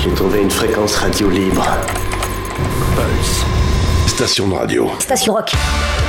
J'ai trouvé une fréquence radio libre. Pulse. Station de radio. Station rock.